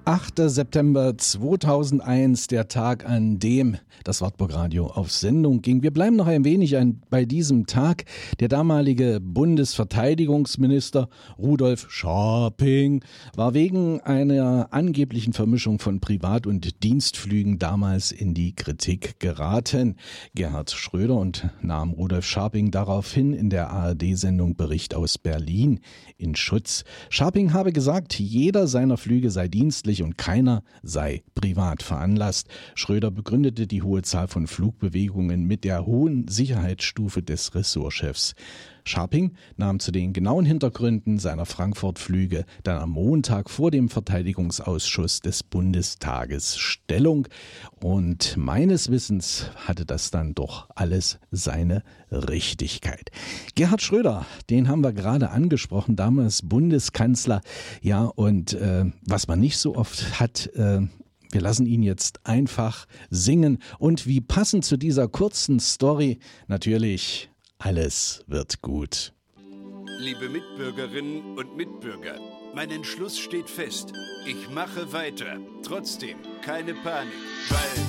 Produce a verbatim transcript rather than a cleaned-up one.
achter September zweitausendeins, der Tag, an dem das Wartburg-Radio auf Sendung ging. Wir bleiben noch ein wenig an, bei diesem Tag. Der damalige Bundesverteidigungsminister Rudolf Scharping war wegen einer angeblichen Vermischung von Privat- und Dienstflügen damals in die Kritik geraten. Gerhard Schröder und nahm Rudolf Scharping daraufhin in der A R D-Sendung Bericht aus Berlin in Schutz. Scharping habe gesagt, jeder seiner Flüge sei dienstlich und keiner sei privat veranlasst. Schröder begründete die hohe Zahl von Flugbewegungen mit der hohen Sicherheitsstufe des Ressortchefs. Scharping nahm zu den genauen Hintergründen seiner Frankfurt-Flüge dann am Montag vor dem Verteidigungsausschuss des Bundestages Stellung. Und meines Wissens hatte das dann doch alles seine Richtigkeit. Gerhard Schröder, den haben wir gerade angesprochen, damals Bundeskanzler. Ja, und äh, was man nicht so oft hat, äh, wir lassen ihn jetzt einfach singen. Und wie passend zu dieser kurzen Story, natürlich: Alles wird gut. Liebe Mitbürgerinnen und Mitbürger, mein Entschluss steht fest. Ich mache weiter. Trotzdem keine Panik, weil...